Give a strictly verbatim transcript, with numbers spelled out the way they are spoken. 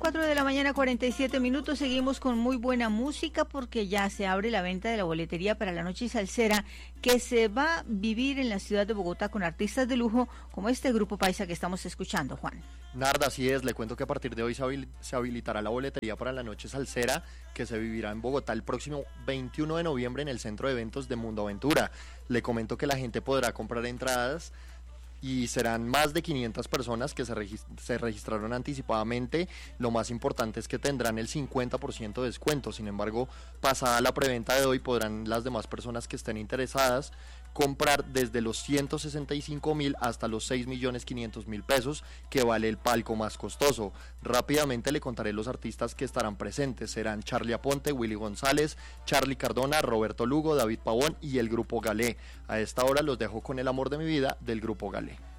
cuatro de la mañana, cuarenta y siete minutos. Seguimos con muy buena música porque ya se abre la venta de la boletería para la Noche Salsera que se va a vivir en la ciudad de Bogotá con artistas de lujo como este grupo paisa que estamos escuchando, Juan. Narda, así es, le cuento que a partir de hoy se, habil- se habilitará la boletería para la Noche Salsera que se vivirá en Bogotá el próximo veintiuno de noviembre en el Centro de Eventos de Mundo Aventura. Le comento que la gente podrá comprar entradas y serán más de quinientas personas que se, regist- se registraron anticipadamente. Lo más importante es que tendrán el cincuenta por ciento de descuento. Sin embargo, pasada la preventa de hoy, podrán las demás personas que estén interesadas comprar desde los ciento sesenta y cinco mil hasta los seis millones quinientos mil pesos, que vale el palco más costoso. Rápidamente le contaré los artistas que estarán presentes. Serán Charly Aponte, Willy González, Charly Cardona, Roberto Lugo, David Pavón y el Grupo Galé. A esta hora los dejo con El amor de mi vida del Grupo Galé.